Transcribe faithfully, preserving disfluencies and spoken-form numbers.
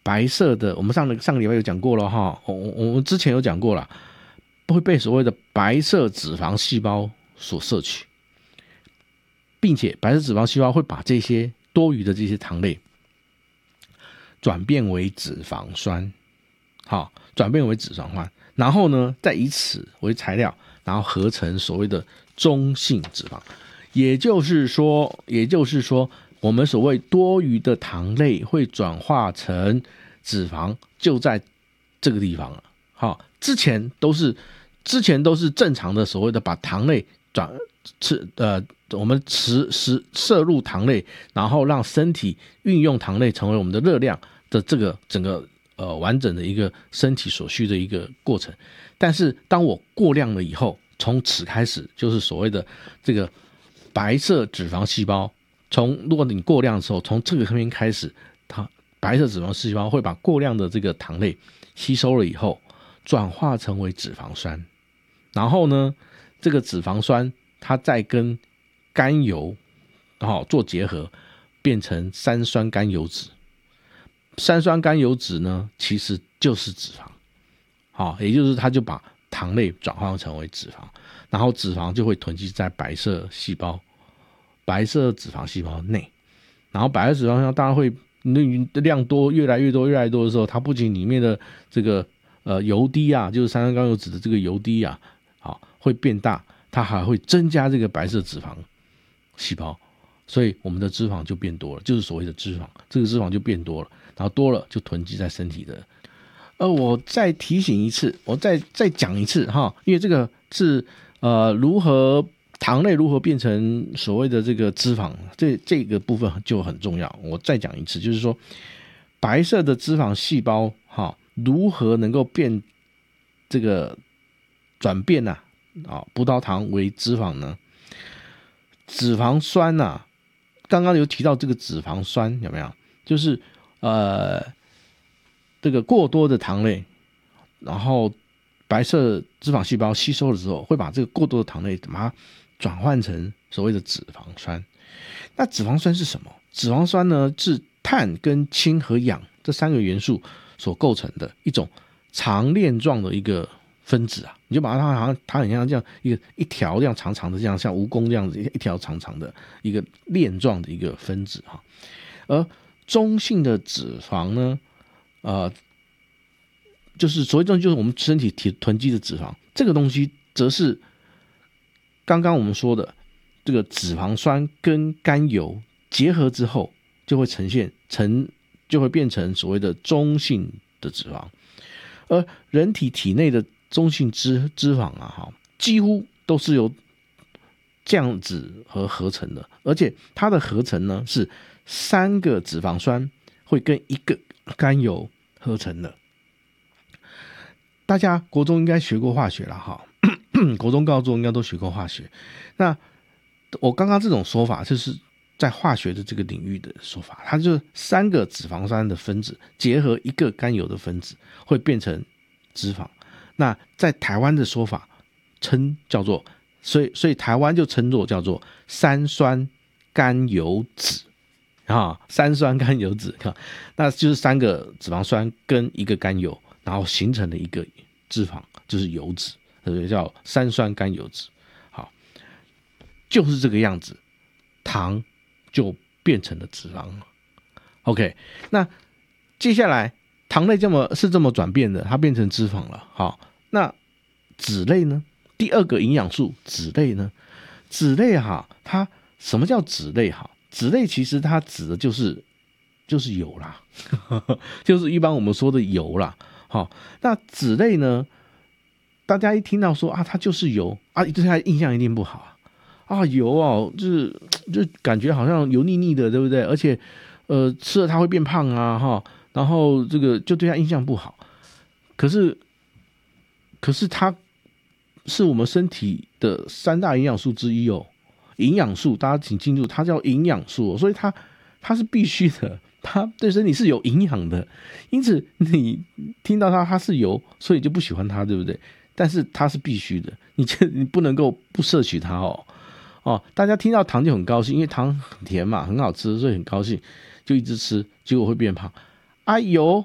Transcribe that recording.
白色的，我们上个上个礼拜有讲过了哈，我我们之前有讲过了，会被所谓的白色脂肪细胞所摄取，并且白色脂肪细胞会把这些多余的这些糖类转变为脂肪酸，好，转变为脂肪酸，然后呢，再以此为材料，然后合成所谓的中性脂肪。也就是说，也就是说，我们所谓多余的糖类会转化成脂肪，就在这个地方了。好，之前都是之前都是正常的所谓的把糖类转吃呃，我们吃食摄入糖类，然后让身体运用糖类成为我们的热量的这个整个呃完整的一个身体所需的一个过程。但是当我过量了以后，从此开始就是所谓的这个白色脂肪细胞，从如果你过量的时候，从这个边开始，它白色脂肪细胞会把过量的这个糖类吸收了以后，转化成为脂肪酸，然后呢，这个脂肪酸它再跟甘油、哦、做结合，变成三酸甘油酯。三酸甘油酯呢，其实就是脂肪，好、哦，也就是它就把糖类转换成为脂肪，然后脂肪就会囤积在白色细胞、白色脂肪细胞内，然后白色脂肪细胞当然会量多，越来越多，越来越多的时候，它不仅里面的这个呃油滴啊，就是三酸甘油酯的这个油滴啊，好会变大，它还会增加这个白色脂肪细胞，所以我们的脂肪就变多了，就是所谓的脂肪，这个脂肪就变多了，然后多了就囤积在身体的。呃，我再提醒一次，我再再讲一次哈，因为这个是呃如何糖类如何变成所谓的这个脂肪，这这个部分就很重要。我再讲一次，就是说白色的脂肪细胞哈，如何能够变这个转变呐、啊？啊，葡萄糖为脂肪呢？脂肪酸呐、啊，刚刚有提到这个脂肪酸有没有？就是呃。这个过多的糖类，然后白色脂肪细胞吸收了之后，会把这个过多的糖类把它转换成所谓的脂肪酸。那脂肪酸是什么？脂肪酸呢是碳跟氢和氧这三个元素所构成的一种长链状的一个分子啊，你就把它好像它很像这样一个一条这样长长的，这样像蜈蚣这样子一条长长的一个链状的一个分子哈。而中性的脂肪呢？呃，就是所谓这种就是我们身体囤积的脂肪，这个东西则是刚刚我们说的这个脂肪酸跟甘油结合之后，就会呈现成就会变成所谓的中性的脂肪。而人体体内的中性脂脂肪啊，哈，几乎都是由这样子和合成的，而且它的合成呢是三个脂肪酸会跟一个甘油合成的。大家国中应该学过化学了哈，国中高中应该都学过化学。那我刚刚这种说法就是在化学的这个领域的说法，它就是三个脂肪酸的分子结合一个甘油的分子会变成脂肪。那在台湾的说法称叫做，所以所以台湾就称作叫做三酸甘油酯啊，三酸甘油酯，那就是三个脂肪酸跟一个甘油，然后形成了一个脂肪，就是油脂，所以叫三酸甘油酯。好，就是这个样子，糖就变成了脂肪了。OK， 那接下来糖类这么是这么转变的，它变成脂肪了。好，那脂类呢？第二个营养素脂类呢？脂类哈，它什么叫脂类哈？脂类其实它指的就是就是油啦，就是一般我们说的油啦。好，那脂类呢？大家一听到说啊，它就是油啊，对它印象一定不好啊。啊，油哦，就是就感觉好像油腻腻的，对不对？而且，呃，吃了它会变胖啊，哈。然后这个就对它印象不好。可是，可是它是我们身体的三大营养素之一哦。营养素，大家请记住，它叫营养素、哦，所以它它是必须的，它对身体是有营养的。因此，你听到它它是油，所以就不喜欢它，对不对？但是它是必须的，你你不能够不摄取它哦。哦，大家听到糖就很高兴，因为糖很甜嘛，很好吃，所以很高兴，就一直吃，结果会变胖。啊，油